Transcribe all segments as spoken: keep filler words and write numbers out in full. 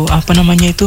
apa namanya itu?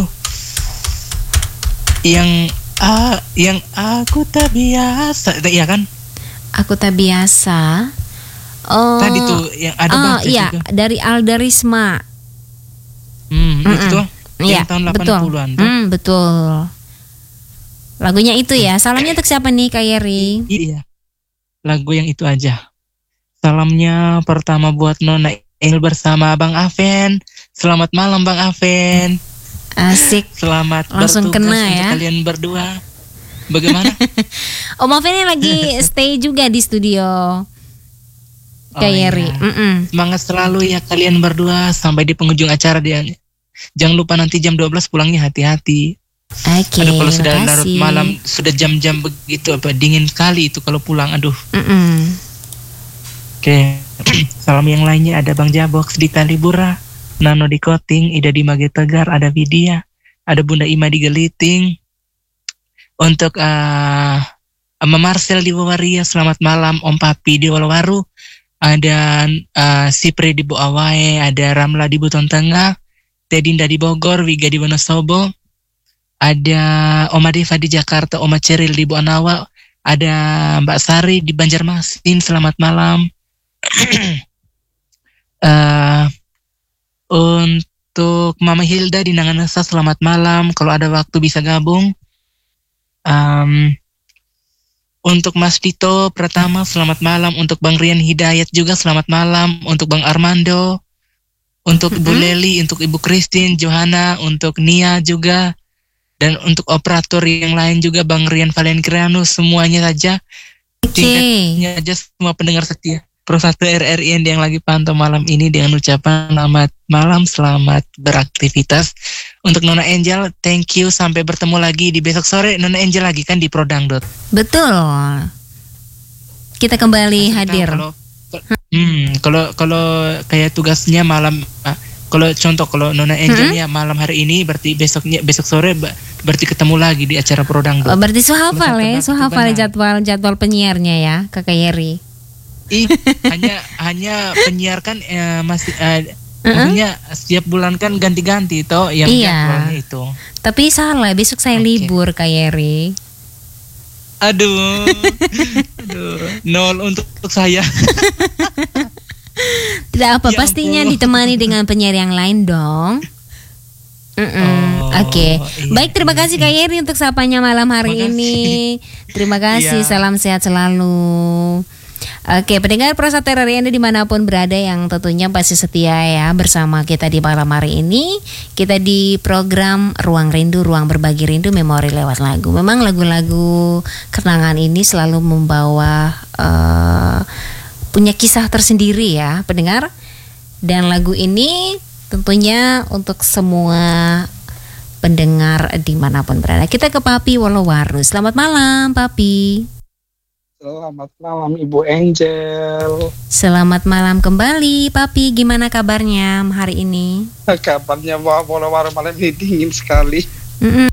Yang ah yang aku tak biasa, iya kan? Aku tak biasa. Oh, Tadi tuh yang ada oh Bang iya, juga. dari Alda Risma. Hmm, itu Iya, yang tahun betul. delapan puluhan tuh. Hmm, betul. Lagunya itu ya. Salamnya untuk siapa nih, Kak Yeri? Iya. Lagu yang itu aja. Salamnya pertama buat Nona El bersama Bang Aven. Selamat malam Bang Aven. Asik. Selamat Langsung bertugas kena untuk ya. kalian berdua. Bagaimana? Om Aven ini lagi stay juga di studio. Kak Yeri. iya. Mm-mm. Semangat selalu ya kalian berdua sampai di penghujung acara dia. Jangan lupa nanti jam dua belas pulangnya hati-hati. Oke, Aduh kalau sudah terima larut kasih. malam, sudah jam-jam begitu apa dingin sekali itu kalau pulang. Aduh. Mm-mm. Oke. Salam yang lainnya ada Bang Jabox di Talibura, Nano di Koting, Ida di Magetegar, ada Vidya, ada Bunda Ima di Geliting. Untuk uh, Mama Marcel di Wawaria, selamat malam. Om Papi di Walawaru, ada uh, Sipri di Buawae, ada Ramla di Buton Tengah, Tedinda di Bogor, Wiga di Wonosobo, ada Oma Deva di Jakarta, Oma Ceril di Bu Anawa, ada Mbak Sari di Banjarmasin, selamat malam. uh, untuk Mama Hilda di Nanganesa, selamat malam. Kalau ada waktu bisa gabung. Um, untuk Mas Dito Pratama, selamat malam. Untuk Bang Rian Hidayat juga selamat malam. Untuk Bang Armando, untuk Ibu Mm-hmm. Leli, untuk Ibu Christine, Johanna, untuk Nia juga, dan untuk operator yang lain juga Bang Rian Valenkrianus, semuanya saja. Oke. Singkatnya aja semua pendengar setia Pro satu R R I N yang lagi pantau malam ini dengan ucapan selamat malam, selamat beraktivitas. Untuk Nona Angel, thank you, sampai bertemu lagi di besok sore. Nona Angel lagi kan di Prodangdot. Betul. Kita kembali Kasih hadir. tahu Kalau, hmm, kalau kalau kayak tugasnya malam, ah, kalau contoh kalau Nona Angelnya malam hari ini, berarti besoknya besok sore ba- berarti ketemu lagi di acara Prodangdot. Oh, berarti suhafal ya, Benar, suhafal benar. jadwal jadwal penyiarnya ya, Kakak Yeri. Ih, hanya hanya penyiar kan eh, masih eh, Uh-uh. maksudnya setiap bulan kan ganti-ganti toh yang Iya. jadwalnya itu. Tapi salah, besok saya Oke. libur, Kak Yeri. Aduh, aduh, nol untuk, untuk saya. Tidak apa, Ya pastinya ampun. ditemani dengan penyiar yang lain dong. Mm-mm. Oh, Oke, iya. baik, terima kasih Kak Yeri untuk sapanya malam hari Makasih. ini. Terima kasih, Iya. salam sehat selalu. Oke, pendengar Pro satu R R I Anda dimanapun berada yang tentunya pasti setia ya bersama kita di malam hari ini. Kita di program Ruang Rindu, Ruang Berbagi Rindu, Memori Lewat Lagu. Memang lagu-lagu kenangan ini selalu membawa uh, punya kisah tersendiri ya pendengar. Dan lagu ini tentunya untuk semua pendengar dimanapun berada. Kita ke Papi Wolowaru. Selamat malam Papi. Selamat malam Ibu Angel. Selamat malam kembali Papi. Gimana kabarnya hari ini? Kabarnya Wolowaru malam ini dingin sekali. Mm-mm.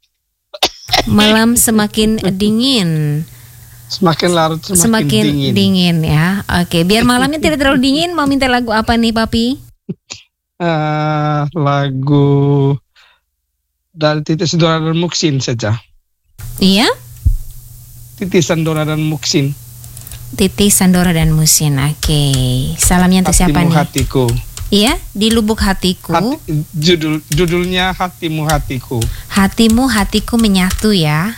Malam semakin dingin. Semakin larut semakin, Semakin dingin. dingin ya. Oke, biar malamnya tidak terlalu dingin, mau minta lagu apa nih Papi? Eh, lagu dari Titis Dora dan Muksin saja. Iya? Titisan Dora dan Muksin. Titi Sandora dan Musin. Oke. Salamnya untuk siapa Hatimu nih? Hatiku. Iya, di lubuk hatiku. Hati, judul judulnya Hatimu Hatiku. Hatimu hatiku menyatu ya.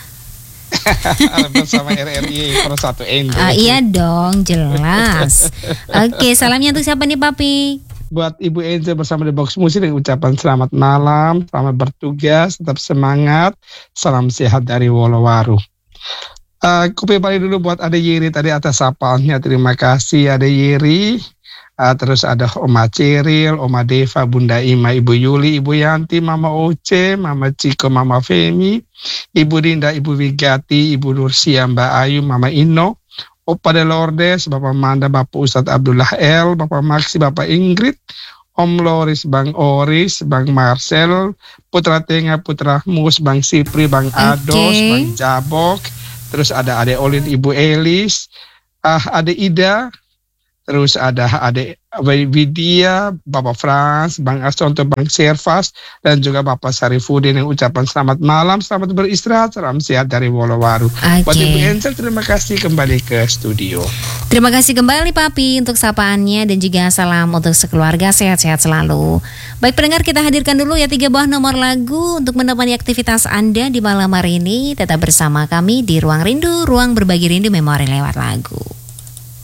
Bersama R R I Pro satu N. Ah, iya dong, jelas. Oke, salamnya untuk siapa nih Papi? Buat Ibu Angel bersama The Box Musik dengan ucapan selamat malam, selamat bertugas, tetap semangat, salam sehat dari Wolowaru. Uh, Kopi balik dulu buat Ade Yeri tadi atas sapalnya, terima kasih Ade Yeri. Uh, terus ada Oma Ceril, Oma Deva, Bunda Ima, Ibu Yuli, Ibu Yanti, Mama Oce, Mama Ciko, Mama Femi, Ibu Dinda, Ibu Wigati, Ibu Nursia, Mbak Ayu, Mama Ino, Opa Delordes, Bapak Manda, Bapak Ustadz Abdullah L, Bapak Maxi, Bapak Ingrid, Om Loris, Bang Oris, Bang Marcel, Putra Tenga, Putra Mus, Bang Sipri, Bang Ados, Oke. Bang Jabok, terus ada Ade Olin, Ibu Elis, ah Ade Ida, terus ada adik Widya, Bapak Frans, Bang Astonto, Bang Servas, dan juga Bapak Sarifudin yang ucapan selamat malam, selamat beristirahat, salam sehat dari Wolowaru. Oke. Buat Ibu Ensel, terima kasih kembali ke studio. Terima kasih kembali Papi untuk sapaannya dan juga salam untuk sekeluarga, sehat-sehat selalu. Baik pendengar, kita hadirkan dulu ya tiga buah nomor lagu untuk menemani aktivitas Anda di malam hari ini. Tetap bersama kami di Ruang Rindu, ruang berbagi rindu memori lewat lagu.